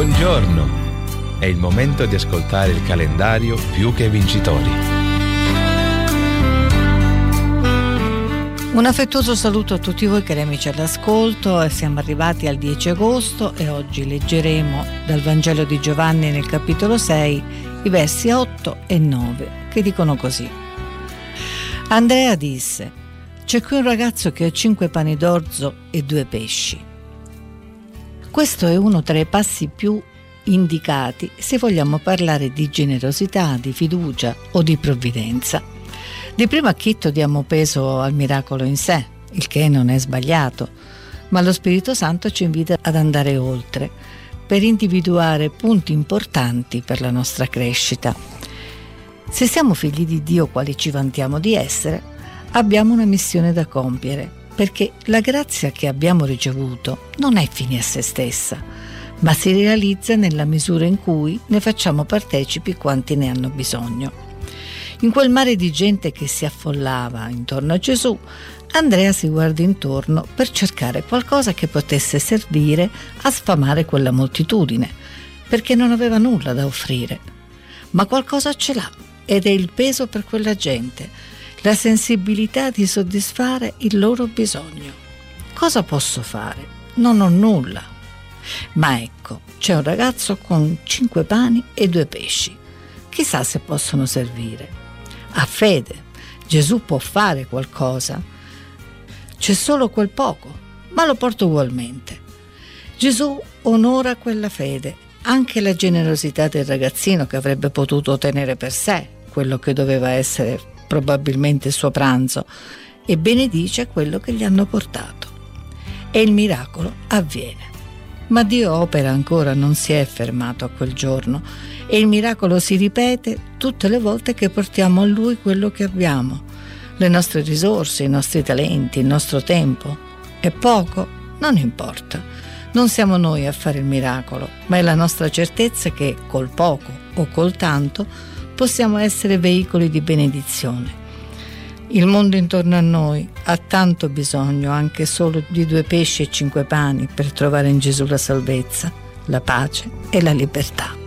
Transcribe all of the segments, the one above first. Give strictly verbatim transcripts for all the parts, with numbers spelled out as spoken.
Buongiorno! È il momento di ascoltare il calendario Più che Vincitori. Un affettuoso saluto a tutti voi cari amici all'ascolto. Siamo arrivati al dieci agosto e oggi leggeremo dal Vangelo di Giovanni nel capitolo sei i versi otto e nove che dicono così. Andrea disse: c'è qui un ragazzo che ha cinque pani d'orzo e due pesci. Questo è uno tra i passi più indicati se vogliamo parlare di generosità, di fiducia o di provvidenza. Di primo acchito diamo peso al miracolo in sé, il che non è sbagliato, ma lo Spirito Santo ci invita ad andare oltre per individuare punti importanti per la nostra crescita. Se siamo figli di Dio, quali ci vantiamo di essere, abbiamo una missione da compiere, perché la grazia che abbiamo ricevuto non è fine a se stessa, ma si realizza nella misura in cui ne facciamo partecipi quanti ne hanno bisogno. In quel mare di gente che si affollava intorno a Gesù, Andrea si guarda intorno per cercare qualcosa che potesse servire a sfamare quella moltitudine, perché non aveva nulla da offrire. Ma qualcosa ce l'ha, ed è il peso per quella gente, la sensibilità di soddisfare il loro bisogno. Cosa posso fare? Non ho nulla. Ma ecco, c'è un ragazzo con cinque pani e due pesci. Chissà se possono servire. Ha fede. Gesù può fare qualcosa. C'è solo quel poco, ma lo porto ugualmente. Gesù onora quella fede, anche la generosità del ragazzino che avrebbe potuto tenere per sé quello che doveva essere probabilmente il suo pranzo, e benedice quello che gli hanno portato. E il miracolo avviene. Ma Dio opera ancora, non si è fermato a quel giorno, e il miracolo si ripete tutte le volte che portiamo a Lui quello che abbiamo, le nostre risorse, i nostri talenti, il nostro tempo. È poco? Non importa. Non siamo noi a fare il miracolo, ma è la nostra certezza che col poco o col tanto possiamo essere veicoli di benedizione. Il mondo intorno a noi ha tanto bisogno anche solo di due pesci e cinque pani per trovare in Gesù la salvezza, la pace e la libertà.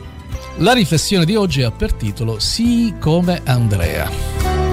La riflessione di oggi ha per titolo Sii come Andrea.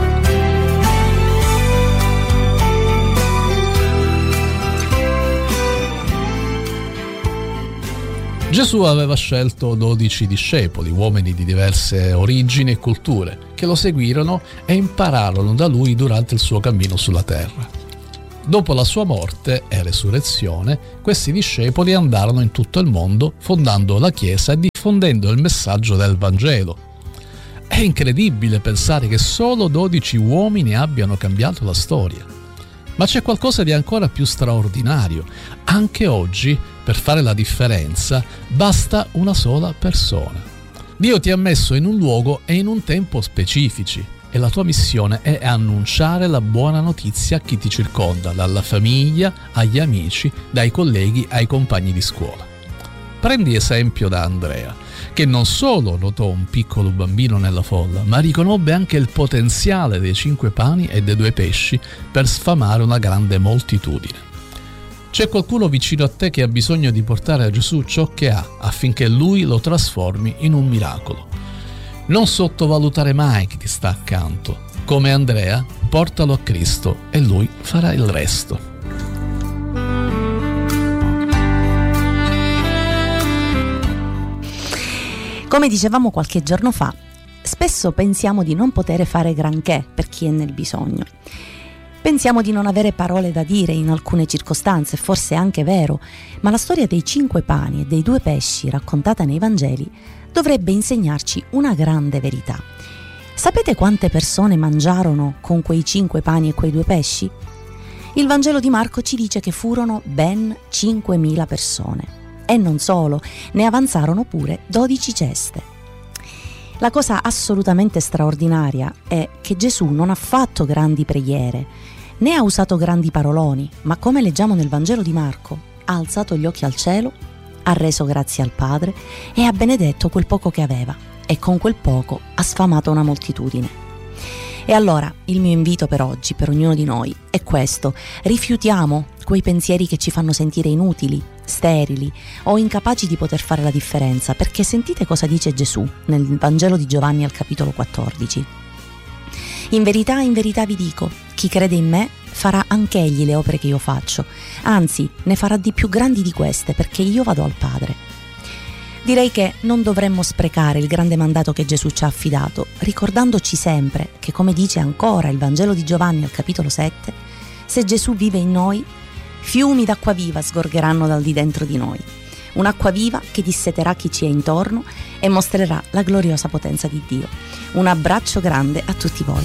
Gesù aveva scelto dodici discepoli, uomini di diverse origini e culture, che lo seguirono e impararono da lui durante il suo cammino sulla terra. Dopo la sua morte e resurrezione, questi discepoli andarono in tutto il mondo, fondando la Chiesa e diffondendo il messaggio del Vangelo. È incredibile pensare che solo dodici uomini abbiano cambiato la storia. Ma c'è qualcosa di ancora più straordinario. Anche oggi, per fare la differenza, basta una sola persona. Dio ti ha messo in un luogo e in un tempo specifici, e la tua missione è annunciare la buona notizia a chi ti circonda, dalla famiglia agli amici, dai colleghi ai compagni di scuola. Prendi esempio da Andrea, che non solo notò un piccolo bambino nella folla, ma riconobbe anche il potenziale dei cinque pani e dei due pesci per sfamare una grande moltitudine. C'è qualcuno vicino a te che ha bisogno di portare a Gesù ciò che ha, affinché Lui lo trasformi in un miracolo. Non sottovalutare mai chi ti sta accanto. Come Andrea, portalo a Cristo e Lui farà il resto. Come dicevamo qualche giorno fa, spesso pensiamo di non poter fare granché per chi è nel bisogno. Pensiamo di non avere parole da dire in alcune circostanze, forse è anche vero, ma la storia dei cinque pani e dei due pesci raccontata nei Vangeli dovrebbe insegnarci una grande verità. Sapete quante persone mangiarono con quei cinque pani e quei due pesci? Il Vangelo di Marco ci dice che furono ben cinquemila persone. E non solo, ne avanzarono pure dodici ceste. La cosa assolutamente straordinaria è che Gesù non ha fatto grandi preghiere, né ha usato grandi paroloni, ma come leggiamo nel Vangelo di Marco, ha alzato gli occhi al cielo, ha reso grazie al Padre e ha benedetto quel poco che aveva, e con quel poco ha sfamato una moltitudine. E allora il mio invito per oggi, per ognuno di noi, è questo: rifiutiamo quei pensieri che ci fanno sentire inutili, sterili o incapaci di poter fare la differenza, perché sentite cosa dice Gesù nel Vangelo di Giovanni al capitolo quattordici. In verità, in verità vi dico, chi crede in me farà anche egli le opere che io faccio, anzi ne farà di più grandi di queste, perché io vado al Padre. Direi che non dovremmo sprecare il grande mandato che Gesù ci ha affidato, ricordandoci sempre che, come dice ancora il Vangelo di Giovanni al capitolo sette, se Gesù vive in noi, fiumi d'acqua viva sgorgeranno dal di dentro di noi. Un'acqua viva che disseterà chi ci è intorno e mostrerà la gloriosa potenza di Dio. Un abbraccio grande a tutti voi.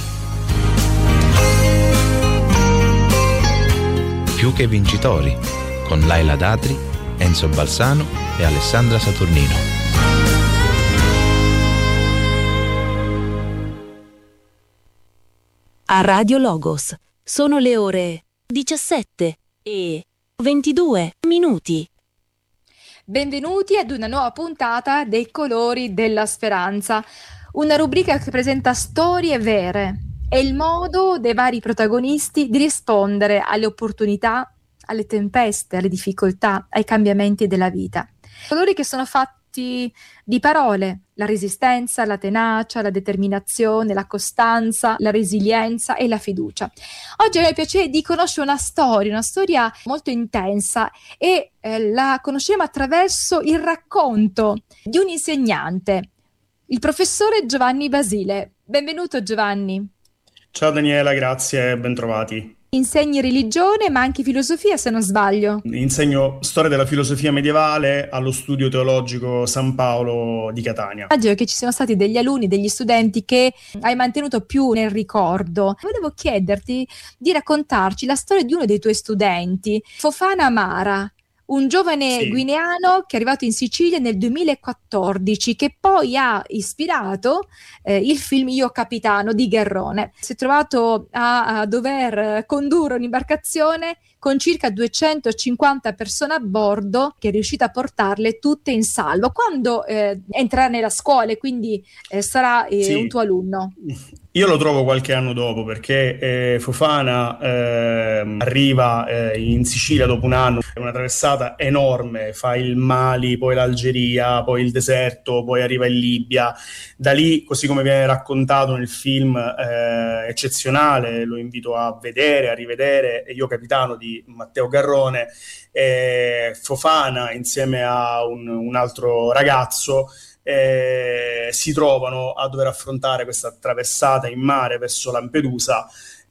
Più che vincitori, con Laila Datri, Enzo Balsano e Alessandra Saturnino. A Radio Logos sono le ore diciassette e ventidue minuti. Benvenuti ad una nuova puntata dei Colori della Speranza, una rubrica che presenta storie vere e il modo dei vari protagonisti di rispondere alle opportunità, alle tempeste, alle difficoltà, ai cambiamenti della vita. Colori che sono fatti di parole, la resistenza, la tenacia, la determinazione, la costanza, la resilienza e la fiducia. Oggi abbiamo il piacere di conoscere una storia, una storia molto intensa e eh, la conosceremo attraverso il racconto di un insegnante, il professore Giovanni Basile. Benvenuto Giovanni. Ciao Daniela, grazie, bentrovati. Insegni religione ma anche filosofia, se non sbaglio. Insegno storia della filosofia medievale allo Studio Teologico San Paolo di Catania. Immagino che ci siano stati degli alunni, degli studenti che hai mantenuto più nel ricordo. Volevo chiederti di raccontarci la storia di uno dei tuoi studenti, Fofana Amara, un giovane Sì. guineano che è arrivato in Sicilia nel duemilaquattordici, che poi ha ispirato eh, il film Io Capitano di Garrone. Si è trovato a, a dover condurre un'imbarcazione con circa duecentocinquanta persone a bordo, che è riuscita a portarle tutte in salvo. Quando eh, entrerà nella scuola e quindi eh, sarà eh, Sì. un tuo alunno? Io lo trovo qualche anno dopo, perché eh, Fofana eh, arriva eh, in Sicilia dopo un anno, è una traversata enorme, fa il Mali, poi l'Algeria, poi il deserto, poi arriva in Libia. Da lì, così come viene raccontato nel film, eh, eccezionale, lo invito a vedere, a rivedere, Io Capitano di Matteo Garrone, eh, Fofana insieme a un, un altro ragazzo Eh, si trovano a dover affrontare questa traversata in mare verso Lampedusa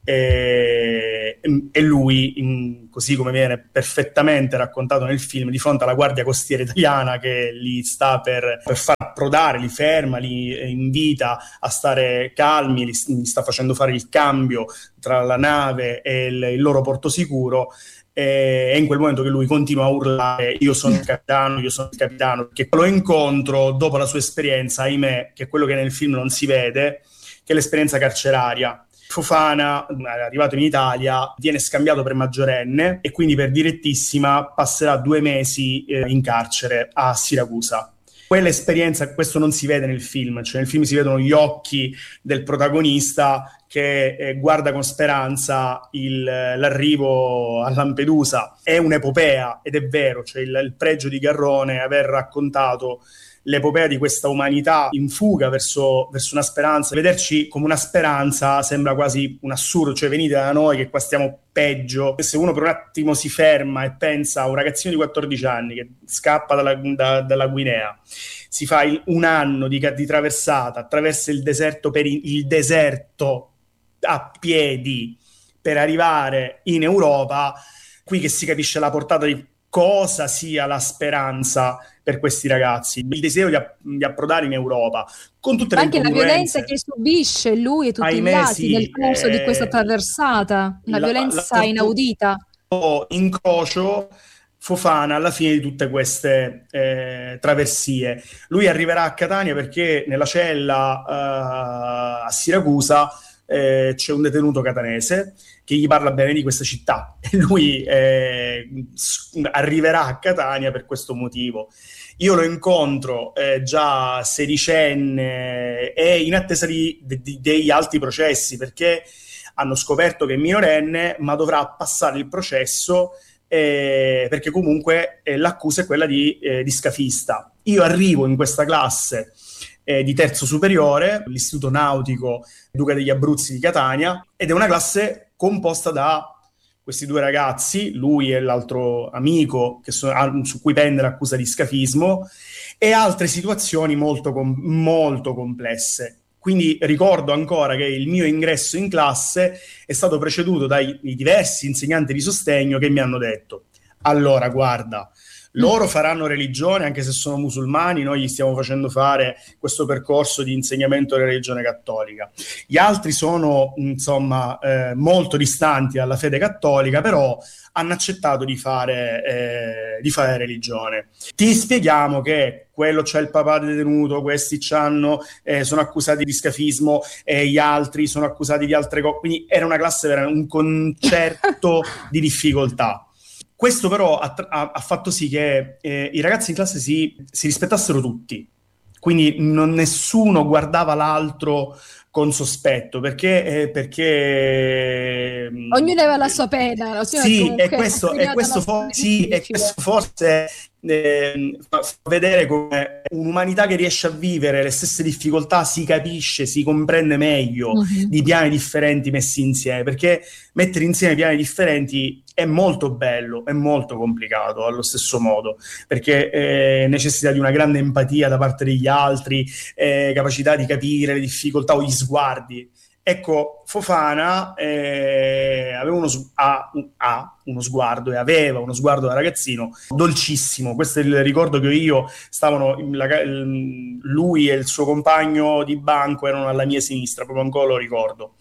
e, e lui, in, così come viene perfettamente raccontato nel film, di fronte alla guardia costiera italiana che li sta per, per far approdare, li ferma, li invita a stare calmi, li, li sta facendo fare il cambio tra la nave e il, il loro porto sicuro. È in quel momento che lui continua a urlare: io sono il capitano, io sono il capitano, perché lo incontro dopo la sua esperienza, ahimè, che è quello che nel film non si vede, che è l'esperienza carceraria. Fofana, arrivato in Italia, viene scambiato per maggiorenne e quindi per direttissima passerà due mesi eh, in carcere a Siracusa. Quell'esperienza, questo non si vede nel film, cioè nel film si vedono gli occhi del protagonista che eh, guarda con speranza il, l'arrivo a Lampedusa. È un'epopea, ed è vero, cioè il, il pregio di Garrone è aver raccontato l'epopea di questa umanità in fuga verso, verso una speranza. Vederci come una speranza sembra quasi un assurdo, cioè venite da noi che qua stiamo peggio. Se uno per un attimo si ferma e pensa a un ragazzino di quattordici anni che scappa dalla, da, dalla Guinea, si fa il, un anno di, di traversata, attraversa il deserto per il, il deserto a piedi per arrivare in Europa, qui che si capisce la portata di cosa sia la speranza per questi ragazzi, il desiderio di, app- di approdare in Europa, con tutte le anche la violenza che subisce lui e tutti ahimè, gli altri sì, nel corso eh, di questa traversata, una la, violenza la, inaudita. Incrocio Fofana alla fine di tutte queste eh, traversie. Lui arriverà a Catania perché nella cella uh, a Siracusa eh, c'è un detenuto catanese che gli parla bene di questa città e lui eh, arriverà a Catania per questo motivo. Io lo incontro eh, già sedicenne e in attesa di, di, degli altri processi, perché hanno scoperto che è minorenne, ma dovrà passare il processo eh, perché comunque eh, l'accusa è quella di, eh, di scafista. Io arrivo in questa classe eh, di terzo superiore, l'Istituto Nautico Duca degli Abruzzi di Catania, ed è una classe composta da questi due ragazzi, lui e l'altro amico che sono, su cui pende l'accusa di scafismo, e altre situazioni molto, com- molto complesse. Quindi ricordo ancora che il mio ingresso in classe è stato preceduto dai diversi insegnanti di sostegno che mi hanno detto: allora guarda, loro faranno religione anche se sono musulmani, noi gli stiamo facendo fare questo percorso di insegnamento della religione cattolica. Gli altri sono insomma eh, molto distanti dalla fede cattolica, però hanno accettato di fare, eh, di fare religione. Ti spieghiamo che quello c'è il papà detenuto, questi c'hanno, eh, sono accusati di scafismo e gli altri sono accusati di altre cose. Quindi era una classe, era un concerto di difficoltà. Questo però ha, ha, ha fatto sì che eh, i ragazzi in classe si, si rispettassero tutti, quindi non, nessuno guardava l'altro con sospetto, perché... Eh, perché ognuno aveva la sua pena. Sì, e questo, e questo, for- sì, e questo forse eh, fa vedere come un'umanità che riesce a vivere le stesse difficoltà si capisce, si comprende meglio uh-huh. di piani differenti messi insieme, perché mettere insieme piani differenti è molto bello, è molto complicato allo stesso modo, perché eh, necessita di una grande empatia da parte degli altri, eh, capacità di capire le difficoltà o gli sguardi. Ecco, Fofana eh, aveva uno, ha, ha uno sguardo e aveva uno sguardo da ragazzino dolcissimo. Questo è il ricordo che io, stavano la, lui e il suo compagno di banco erano alla mia sinistra, proprio ancora lo ricordo,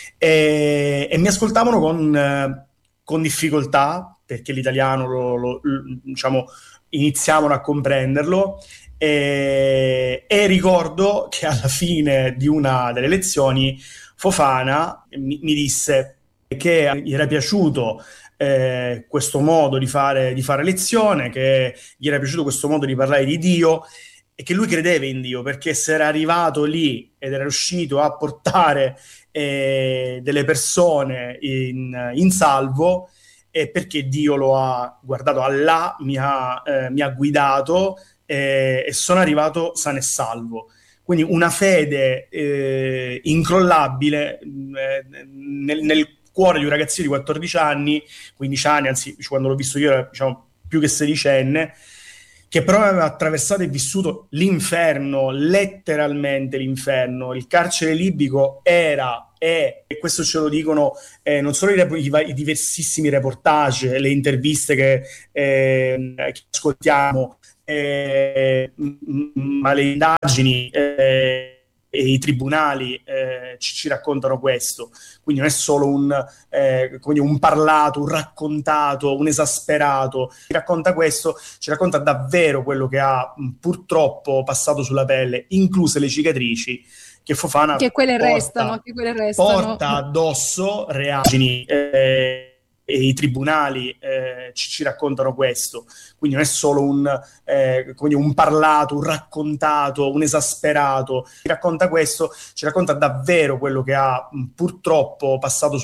e, e mi ascoltavano con, con difficoltà, perché l'italiano lo, lo, diciamo, iniziavano a comprenderlo. E, e ricordo che alla fine di una delle lezioni Fofana mi, mi disse che gli era piaciuto eh, questo modo di fare, di fare lezione, che gli era piaciuto questo modo di parlare di Dio e che lui credeva in Dio, perché se era arrivato lì ed era riuscito a portare eh, delle persone in, in salvo, è perché Dio lo ha guardato, Allah mi ha, eh, mi ha guidato e sono arrivato sano e salvo. Quindi una fede eh, incrollabile eh, nel, nel cuore di un ragazzino di quattordici anni, quindici anni, anzi quando l'ho visto io era, diciamo, più che sedicenne, che però aveva attraversato e vissuto l'inferno, letteralmente l'inferno. Il carcere libico era, è, e questo ce lo dicono eh, non solo i, rep- i, i diversissimi reportage, le interviste che, eh, che ascoltiamo, Eh, ma le indagini eh, e i tribunali eh, ci, ci raccontano questo. Quindi non è solo un, eh, come dire, un parlato, un raccontato, un esasperato. Ci racconta questo, ci racconta davvero quello che ha mh, purtroppo passato sulla pelle, incluse le cicatrici che Fofana che quelle porta, restano, che quelle restano. porta addosso, reagini eh, e i tribunali eh, ci, ci raccontano questo. Quindi non è solo un, eh, come dire, un parlato, un raccontato, un esasperato. Ci racconta questo, ci racconta davvero quello che ha mh, purtroppo passato